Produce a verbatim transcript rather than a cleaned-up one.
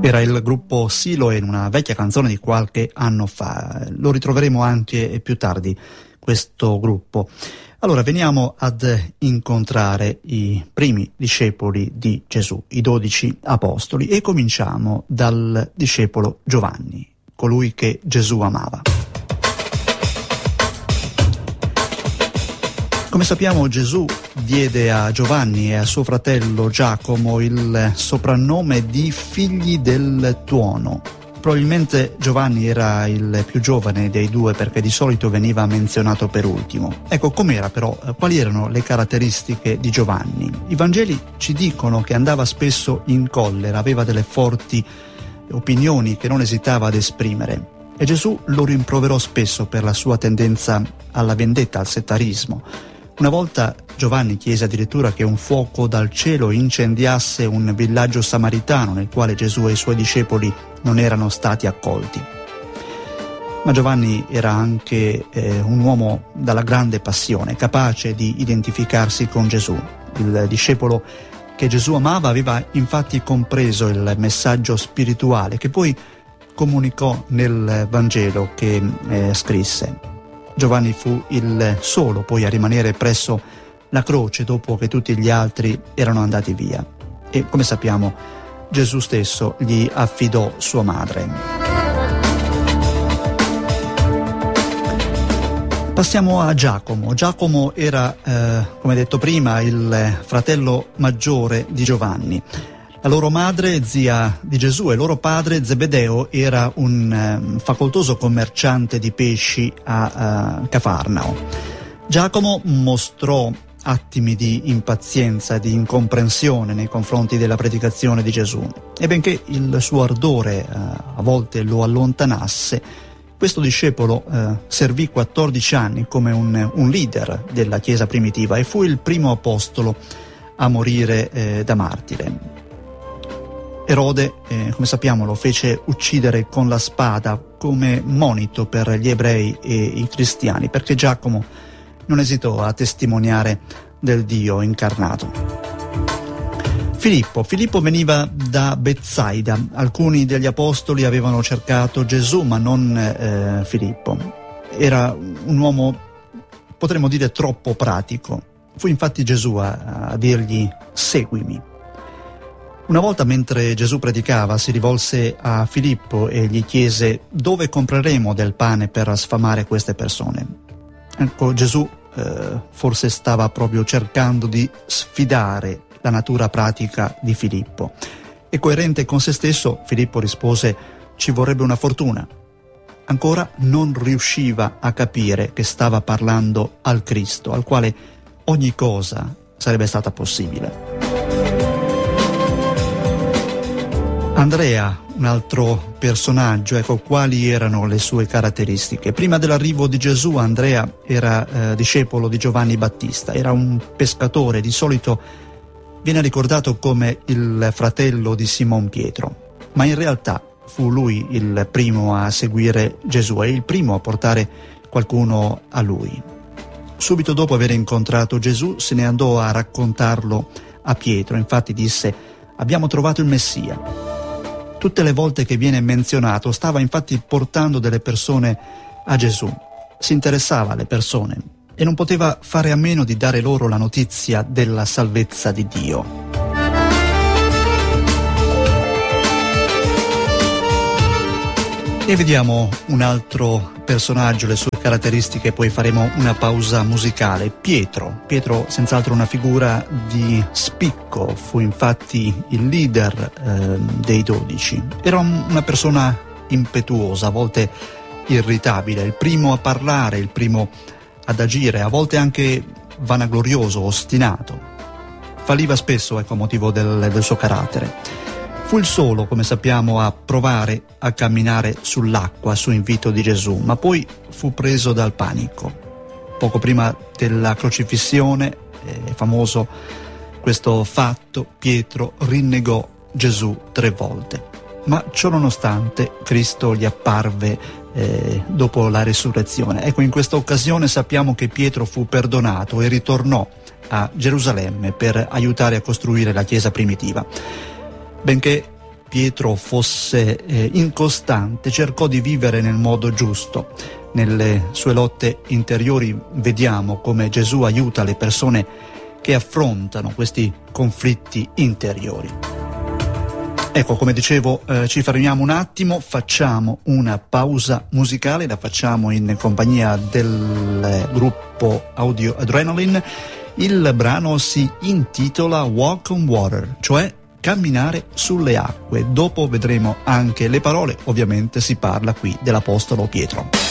Era il gruppo Siloe in una vecchia canzone di qualche anno fa. Lo ritroveremo anche più tardi, questo gruppo. Allora veniamo ad incontrare i primi discepoli di Gesù, i dodici apostoli, e cominciamo dal discepolo Giovanni, colui che Gesù amava. Come sappiamo, Gesù diede a Giovanni e a suo fratello Giacomo il soprannome di figli del tuono. Probabilmente Giovanni era il più giovane dei due, perché di solito veniva menzionato per ultimo. Ecco, com'era però? Quali erano le caratteristiche di Giovanni? I Vangeli ci dicono che andava spesso in collera, aveva delle forti opinioni che non esitava ad esprimere. E Gesù lo rimproverò spesso per la sua tendenza alla vendetta, al settarismo. Una volta Giovanni chiese addirittura che un fuoco dal cielo incendiasse un villaggio samaritano nel quale Gesù e i suoi discepoli non erano stati accolti. Ma Giovanni era anche eh, un uomo dalla grande passione, capace di identificarsi con Gesù. Il discepolo che Gesù amava aveva infatti compreso il messaggio spirituale che poi comunicò nel Vangelo che eh, scrisse. Giovanni fu il solo poi a rimanere presso la croce dopo che tutti gli altri erano andati via. E come sappiamo, Gesù stesso gli affidò sua madre. Passiamo a Giacomo. Giacomo era, eh, come detto prima, il fratello maggiore di Giovanni. La loro madre, zia di Gesù, e loro padre, Zebedeo, era un eh, facoltoso commerciante di pesci a uh, Cafarnao. Giacomo mostrò attimi di impazienza e di incomprensione nei confronti della predicazione di Gesù, e benché il suo ardore eh, a volte lo allontanasse, questo discepolo eh, servì quattordici anni come un, un leader della Chiesa primitiva e fu il primo apostolo a morire eh, da martire. Erode, eh, come sappiamo, lo fece uccidere con la spada come monito per gli ebrei e i cristiani, perché Giacomo non esitò a testimoniare del Dio incarnato. Filippo. Filippo veniva da Betsaida. Alcuni degli apostoli avevano cercato Gesù, ma non eh, Filippo. Era un uomo, potremmo dire, troppo pratico. Fu infatti Gesù a, a dirgli: seguimi. Una volta, mentre Gesù predicava, si rivolse a Filippo e gli chiese: dove compreremo del pane per sfamare queste persone? Ecco, Gesù eh, forse stava proprio cercando di sfidare la natura pratica di Filippo. E coerente con se stesso, Filippo rispose: ci vorrebbe una fortuna. Ancora non riusciva a capire che stava parlando al Cristo, al quale ogni cosa sarebbe stata possibile. Andrea, un altro personaggio, ecco quali erano le sue caratteristiche. Prima dell'arrivo di Gesù, Andrea era eh, discepolo di Giovanni Battista, era un pescatore, di solito viene ricordato come il fratello di Simon Pietro, ma in realtà fu lui il primo a seguire Gesù e il primo a portare qualcuno a lui. Subito dopo aver incontrato Gesù se ne andò a raccontarlo a Pietro, infatti disse: abbiamo trovato il Messia. Tutte le volte che viene menzionato stava infatti portando delle persone a Gesù, si interessava alle persone e non poteva fare a meno di dare loro la notizia della salvezza di Dio. E vediamo un altro personaggio, le sue caratteristiche, poi faremo una pausa musicale. Pietro. Pietro, senz'altro una figura di spicco, fu infatti il leader eh, dei dodici. Era un, una persona impetuosa, a volte irritabile, il primo a parlare, il primo ad agire, a volte anche vanaglorioso, ostinato. Falliva spesso, ecco, a motivo del, del suo carattere. Fu il solo, come sappiamo, a provare a camminare sull'acqua su invito di Gesù, ma poi fu preso dal panico. Poco prima della crocifissione, è famoso questo fatto, Pietro rinnegò Gesù tre volte. Ma ciò nonostante Cristo gli apparve eh, dopo la risurrezione. Ecco, in questa occasione sappiamo che Pietro fu perdonato e ritornò a Gerusalemme per aiutare a costruire la Chiesa primitiva. Benché Pietro fosse eh, incostante, cercò di vivere nel modo giusto. Nelle sue lotte interiori vediamo come Gesù aiuta le persone che affrontano questi conflitti interiori. Ecco, come dicevo, eh, ci fermiamo un attimo, facciamo una pausa musicale, la facciamo in compagnia del gruppo Audio Adrenaline. Il brano si intitola Walk on Water, cioè camminare sulle acque. Dopo vedremo anche le parole, ovviamente si parla qui dell'Apostolo Pietro.